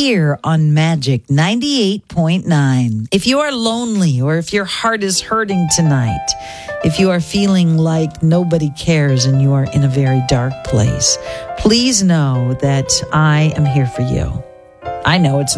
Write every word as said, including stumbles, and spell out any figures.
here on Magic ninety-eight point nine. If you are lonely or if your heart is hurting tonight, if you are feeling like nobody cares and you are in a very dark place, please know that I am here for you. I know it's